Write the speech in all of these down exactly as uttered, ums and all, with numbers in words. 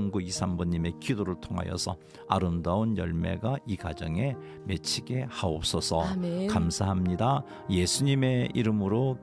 삼구이삼 번님의 기도를 통하여서 아름다운 열매가 이 가정에 맺히게 하옵소서. 아멘. 감사합니다. 예수님의 이름으로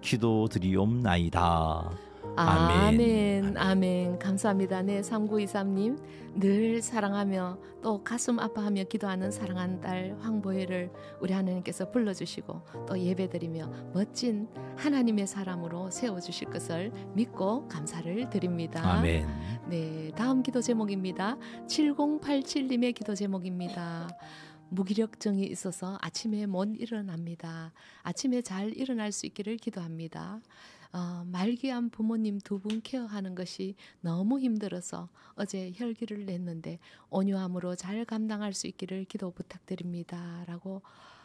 기도드리옵나이다. 아멘. 아멘. 아멘. 감사합니다. 네, 삼구이삼 님 늘 사랑하며 또 가슴 아파하며 기도하는 사랑하는 딸 황보혜를 우리 하나님께서 불러주시고 또 예배드리며 멋진 하나님의 사람으로 세워주실 것을 믿고 감사를 드립니다. 아멘. 네, 다음 기도 제목입니다. 칠공팔칠 님의 기도 제목입니다. 무기력증이 있어서 아침에 못 일어납니다. 아침에 잘 일어날 수 있기를 기도합니다. 어, 말기암 부모님 두 분 케어하는 것이 너무 힘들어서 어제 혈기를 냈는데 온유함으로 잘 감당할 수 있기를 기도 부탁드립니다. 라고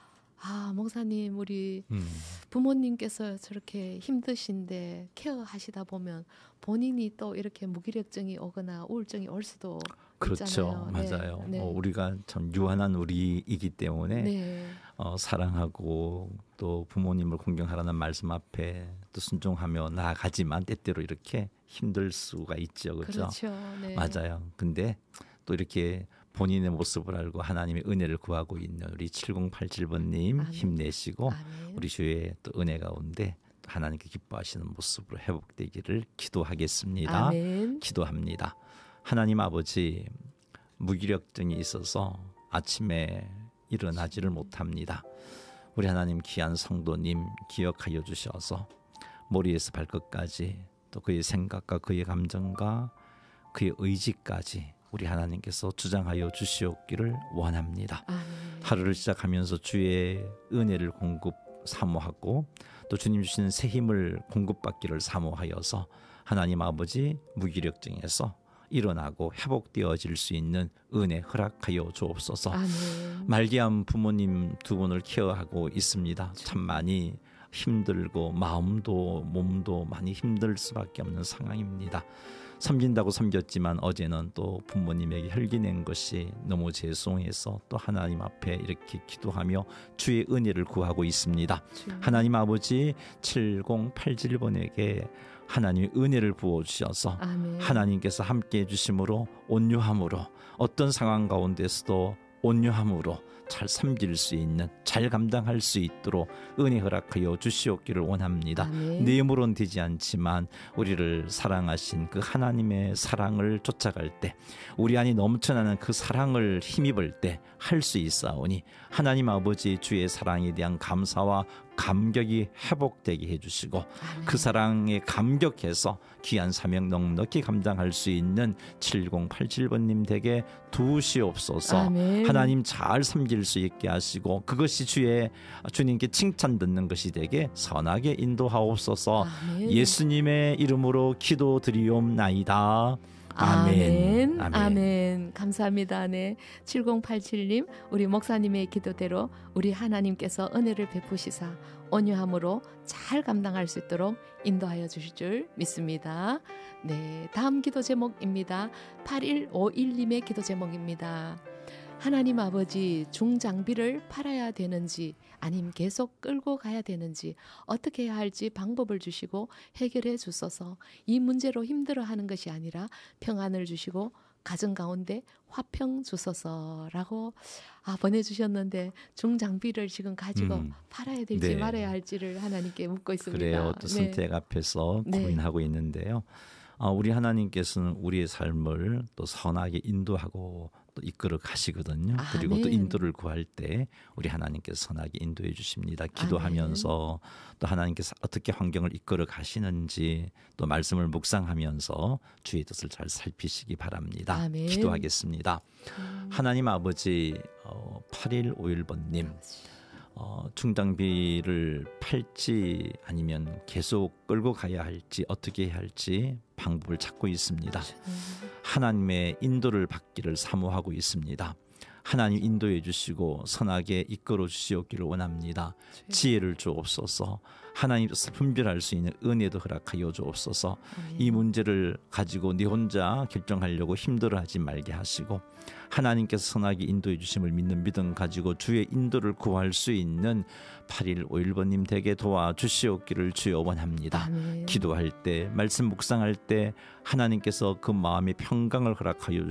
아 목사님 우리 음. 부모님께서 저렇게 힘드신데 케어하시다 보면 본인이 또 이렇게 무기력증이 오거나 우울증이 올 수도 그렇죠. 있잖아요. 맞아요. 네, 네. 어, 우리가 참 유한한 우리이기 때문에 네. 어, 사랑하고 또 부모님을 공경하라는 말씀 앞에 또 순종하며 나아가지만 때때로 이렇게 힘들 수가 있죠. 그렇죠? 그렇죠. 네. 맞아요. 근데 또 이렇게 본인의 모습을 알고 하나님의 은혜를 구하고 있는 우리 칠공팔칠 번님 아멘. 힘내시고 아멘. 우리 주의 또 은혜 가운데 또 하나님께 기뻐하시는 모습으로 회복되기를 기도하겠습니다. 아멘. 기도합니다. 하나님 아버지, 무기력증이 있어서 아침에 일어나지를 못합니다. 우리 하나님 귀한 성도님 기억하여 주셔서 머리에서 발끝까지 또 그의 생각과 그의 감정과 그의 의지까지 우리 하나님께서 주장하여 주시옵기를 원합니다. 아멘. 하루를 시작하면서 주의 은혜를 공급 사모하고 또 주님 주시는 새 힘을 공급받기를 사모하여서 하나님 아버지 무기력증에서 일어나고 회복되어질 수 있는 은혜 허락하여 주옵소서. 아멘. 말기암 부모님 두 분을 케어하고 있습니다. 참 많이 힘들고 마음도 몸도 많이 힘들 수밖에 없는 상황입니다. 섬긴다고 섬겼지만 어제는 또 부모님에게 혈기 낸 것이 너무 죄송해서 또 하나님 앞에 이렇게 기도하며 주의 은혜를 구하고 있습니다. 주. 하나님 아버지 칠공팔칠 번에게 하나님의 은혜를 부어주셔서 아멘. 하나님께서 함께해 주심으로 온유함으로 어떤 상황 가운데서도 온유함으로 잘 섬길 수 있는 잘 감당할 수 있도록 은혜 허락하여 주시옵기를 원합니다. 아멘. 내 힘으로는 되지 않지만 우리를 사랑하신 그 하나님의 사랑을 쫓아갈 때 우리 안이 넘쳐나는 그 사랑을 힘입을 때 할 수 있사오니 하나님 아버지 주의 사랑에 대한 감사와 감격이 회복되게 해주시고 아멘. 그 사랑에 감격해서 귀한 사명 넉넉히 감당할 수 있는 칠공팔칠 번님 댁에 두시옵소서. 아멘. 하나님 잘 섬길 수 있게 하시고 그것이 주의 주님께 칭찬 듣는 것이 되게 선하게 인도하옵소서. 아멘. 예수님의 이름으로 기도드리옵나이다. 아멘. 아멘. 아멘. 감사합니다. 네. 칠공팔칠 님 우리 목사님의 기도대로 우리 하나님께서 은혜를 베푸시사 온유함으로 잘 감당할 수 있도록 인도하여 주실 줄 믿습니다. 네. 다음 기도 제목입니다. 팔일오일 님의 기도 제목입니다. 하나님 아버지 중장비를 팔아야 되는지 아님 계속 끌고 가야 되는지 어떻게 해야 할지 방법을 주시고 해결해 주소서. 이 문제로 힘들어하는 것이 아니라 평안을 주시고 가정 가운데 화평 주소서라고 아, 보내주셨는데 중장비를 지금 가지고 음. 팔아야 될지 네. 말아야 할지를 하나님께 묻고 있습니다. 그래요. 또 네. 선택 앞에서 네. 고민하고 있는데요. 어, 우리 하나님께서는 우리의 삶을 또 선하게 인도하고 또 이끌어 가시거든요. 아멘. 그리고 또 인도를 구할 때 우리 하나님께서 선하게 인도해 주십니다. 기도하면서 아멘. 또 하나님께서 어떻게 환경을 이끌어 가시는지 또 말씀을 묵상하면서 주의 뜻을 잘 살피시기 바랍니다. 아멘. 기도하겠습니다. 음. 하나님 아버지 어, 팔일오일 번님 어, 중장비를 팔지 아니면 계속 끌고 가야 할지 어떻게 해야 할지 방법을 찾고 있습니다. 하나님의 인도를 받기를 사모하고 있습니다. 하나님 인도해 주시고 선하게 이끌어 주시옵기를 원합니다. 지혜를 주옵소서. 하나님께서 분별할 수 있는 은혜도 허락하여 주옵소서. 이 문제를 가지고 네 혼자 결정하려고 힘들어하지 말게 하시고 하나님께서 선하게 인도해 주심을 믿는 믿음 가지고 주의 인도를 구할 수 있는 팔일오일 번님 댁에 도와주시옵기를 주여 원합니다. 아멘. 기도할 때 말씀 묵상할 때 하나님께서 그 마음의 평강을 허락하여